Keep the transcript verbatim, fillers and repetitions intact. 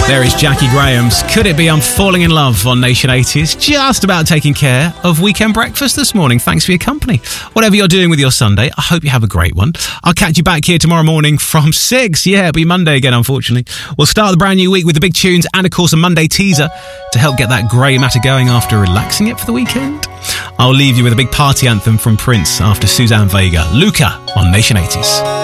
There is Jackie Graham's Could It Be I'm Falling in Love on Nation eighties. Just about taking care of weekend breakfast this morning. Thanks for your company. Whatever you're doing with your Sunday, I hope you have a great one. I'll catch you back here tomorrow morning from six. Yeah, it'll be Monday again, unfortunately. We'll start the brand new week with the big tunes and, of course, a Monday teaser to help get that grey matter going after relaxing it for the weekend. I'll leave you with a big party anthem from Prince after Suzanne Vega. Luca on Nation eighties.